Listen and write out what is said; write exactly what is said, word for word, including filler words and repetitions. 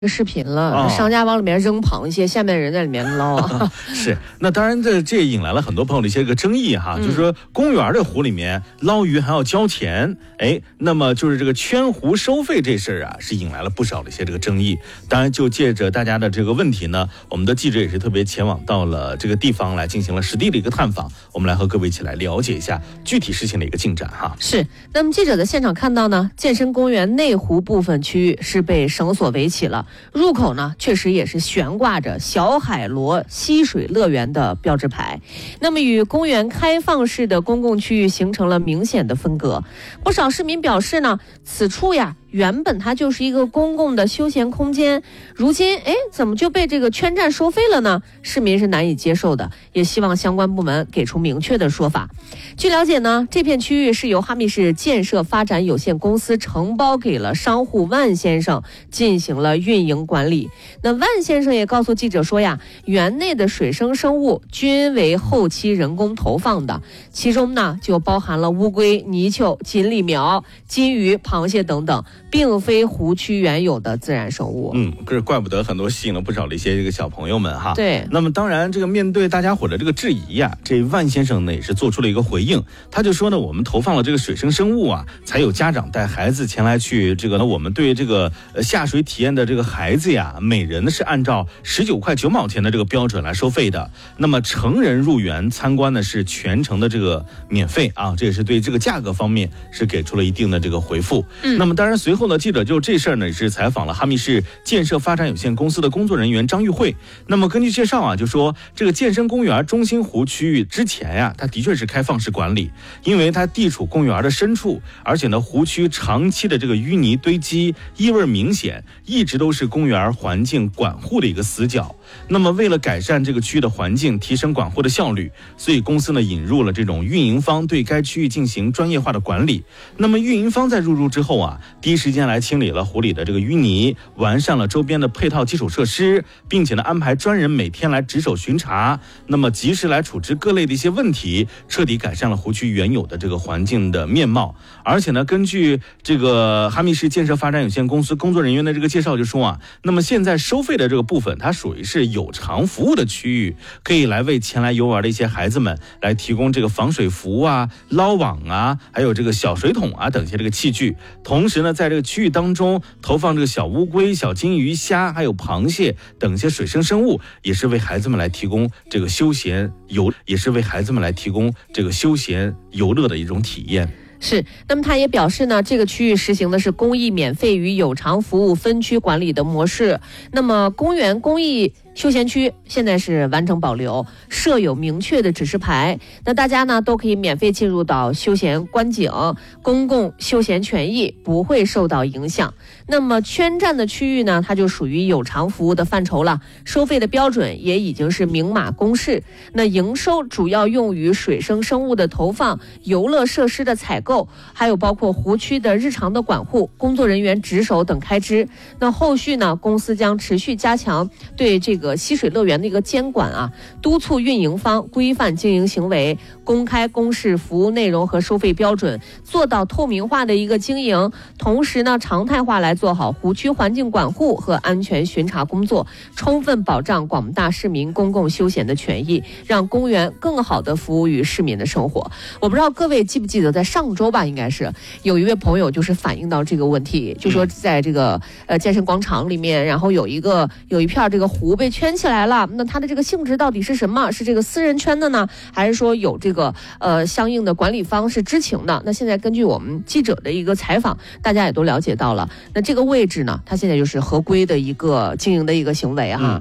个视频了， 哦、 商家往里面扔螃蟹，下面人在里面捞啊。 是，那当然这这也引来了很多朋友的一些个争议哈，嗯、就是说公园的湖里面捞鱼还要交钱，哎，那么就是这个圈湖收费这事儿啊，是引来了不少的一些这个争议。当然，就借着大家的这个问题呢，我们的记者也是特别前往到了这个地方来进行了实地的一个探访，我们来和各位一起来了解一下具体事情的一个进展哈。 是，那么记者在现场看到呢，健身公园内湖部分区域是被绳索围起了。入口呢，确实也是悬挂着小海螺溪水乐园的标志牌，那么与公园开放式的公共区域形成了明显的分隔。不少市民表示呢，此处呀原本它就是一个公共的休闲空间，如今哎，怎么就被这个圈占收费了呢？市民是难以接受的，也希望相关部门给出明确的说法。据了解呢，这片区域是由哈密市建设发展有限公司承包给了商户万先生进行了运营管理。那万先生也告诉记者说呀，园内的水生生物均为后期人工投放的，其中呢就包含了乌龟、泥鳅、锦鲤苗、金鱼、螃蟹等等，并非湖区原有的自然生物。 嗯，这怪不得很多吸引了不少的一些这个小朋友们哈。 对， 那么当然，这个面对大家伙的这个质疑呀、啊，这万先生呢也是做出了一个回应，他就说呢，我们投放了这个水生生物啊，才有家长带孩子前来去这个呢，我们对这个呃下水体验的这个孩子呀，每人呢是按照十九块九毛钱的这个标准来收费的。那么成人入园参观呢是全程的这个免费啊，这也是对这个价格方面是给出了一定的这个回复。嗯，那么当然随后呢，记者就这事儿呢是采访了哈密市建设发展有限公司的工作人员张玉慧。那么根据介绍啊，就说这个健身公园中心湖区域之前呀、啊，它的确是开放式管理，因为它地处公园的深处，而且呢湖区长期的这个淤泥堆积，异味明显，一直都是公园环境管护的一个死角。那么为了改善这个区域的环境，提升管护的效率，所以公司呢引入了这种运营方对该区域进行专业化的管理。那么运营方在入驻之后啊，第一时间来清理了湖里的这个淤泥，完善了周边的配套基础设施，并且呢安排专人每天来值守巡查，那么及时来处置各类的一些问题，彻底改善了湖区原有的这个环境的面貌。而且呢，根据这个哈密市建设发展有限公司工作人员的这个介绍就说啊，那么现在收费的这个部分，它属于是有偿服务的区域，可以来为前来游玩的一些孩子们来提供这个防水服啊、捞网啊，还有这个小水桶啊等一些这个器具。同时呢，在这个区域当中投放这个小乌龟、小金鱼、虾，还有螃蟹等一些水生生物，也是为孩子们来提供这个休闲游，也是为孩子们来提供这个休闲游乐的一种体验。 是，那么他也表示呢，这个区域实行的是公益免费与有偿服务分区管理的模式。那么公园公益休闲区现在是完整保留，设有明确的指示牌，那大家呢都可以免费进入到休闲观景，公共休闲权益不会受到影响。那么圈占的区域呢，它就属于有偿服务的范畴了，收费的标准也已经是明码公示。那营收主要用于水生生物的投放、游乐设施的采购，还有包括湖区的日常的管护、工作人员值守等开支。那后续呢，公司将持续加强对这个溪水乐园的一个监管啊，督促运营方规范经营行为，公开公示服务内容和收费标准，做到透明化的一个经营。同时呢，常态化来做好湖区环境管护和安全巡查工作，充分保障广大市民公共休闲的权益，让公园更好的服务于市民的生活。我不知道各位记不记得，在上周吧，应该是有一位朋友就是反映到这个问题，就说在这个呃健身广场里面，然后有一个有一片这个湖被圈起来了，那它的这个性质到底是什么？是这个私人圈的呢，还是说有这个呃相应的管理方是知情的？那现在根据我们记者的一个采访，大家也都了解到了，那这个位置呢，它现在就是合规的一个经营的一个行为哈。嗯